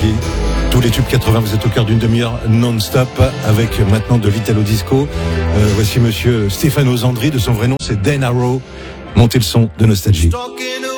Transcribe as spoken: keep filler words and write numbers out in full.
Nostalgie. Tous les tubes quatre-vingts, vous êtes au cœur d'une demi-heure non-stop avec maintenant de l'Italo Disco. Euh, voici monsieur Stefano Zandri, de son vrai nom c'est Dan Arrow. Montez le son de Nostalgie. Talking